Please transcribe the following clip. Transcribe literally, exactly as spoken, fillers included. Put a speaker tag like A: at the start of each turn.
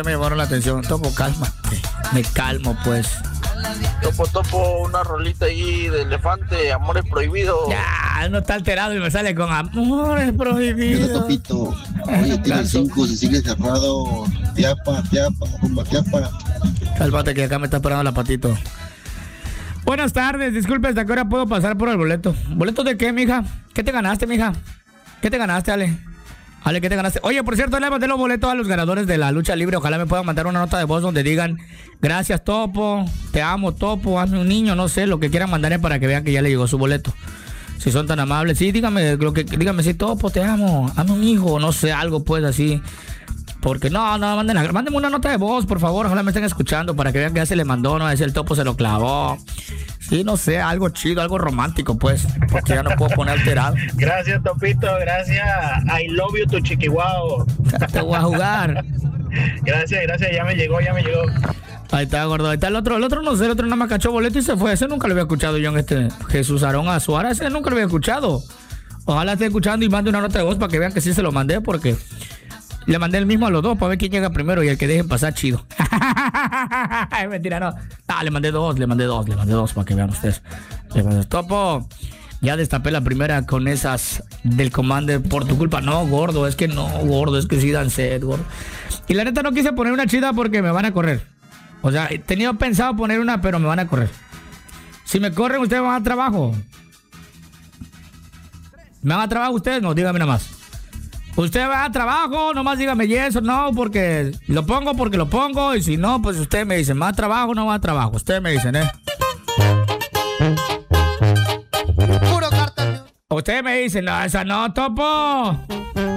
A: Me llamaron la atención. Topo, cálmate. Me calmo, pues.
B: Topo, topo, una rolita ahí de Elefante, Amores Prohibidos.
A: Ya, no está alterado y me sale con Amores Prohibidos.
C: Mira, Topito. Oye, tiene cinco, si sigue cerrado. Tiapa, tiapa, rumba, tiapa.
A: Cálmate que acá me está esperando la patito. Buenas tardes, disculpe, ¿hasta qué hora puedo pasar por el boleto? ¿Boleto de qué, mija? ¿Qué te ganaste, mija? ¿Qué te ganaste, Ale? Ale, ¿qué te ganaste? Oye, por cierto, le mandé los boletos a los ganadores de la lucha libre. Ojalá me puedan mandar una nota de voz donde digan gracias, Topo, te amo, Topo, hazme un niño, no sé, lo que quieran mandarle para que vean que ya le llegó su boleto. Si son tan amables, sí, dígame, lo que, dígame, sí, Topo, te amo, hazme un hijo, no sé, algo pues así. Porque no, no, manden, mándenme una nota de voz, por favor, ojalá me estén escuchando para que vean que ya se le mandó, no, ese el Topo se lo clavó. Sí, no sé, algo chido, algo romántico, pues, porque ya no puedo poner alterado.
D: Gracias, Topito, gracias. I love you, tu chiquihuao.
A: Te voy a jugar.
D: Gracias, gracias, ya me llegó, ya me llegó.
A: Ahí está, gordo, ahí está el otro, el otro no sé, el otro nada más cachó boleto y se fue. Ese nunca lo había escuchado yo en este Jesús Aarón Azuara, ese nunca lo había escuchado. Ojalá esté escuchando y mande una nota de voz para que vean que sí se lo mandé, porque le mandé el mismo a los dos para ver quién llega primero y el que dejen pasar chido. Es mentira, no. Ah, le mandé dos, le mandé dos, le mandé dos para que vean ustedes. Le mandé, Topo, ya destapé la primera con esas del Commander por tu culpa. No, gordo, es que no, gordo, es que sí dan sed, gordo. Y la neta no quise poner una chida porque me van a correr. O sea, tenía pensado poner una, pero me van a correr. Si me corren, ustedes van a trabajo. ¿Me van a trabajo ustedes? No, dígame nada más. Usted va a trabajo, nomás dígame yes o no, porque lo pongo porque lo pongo, y si no, pues usted me dice, ¿va a trabajo o no va a trabajo? Ustedes me dicen, ¿eh? Puro cartón. Ustedes me dicen, no, esa no, Topo.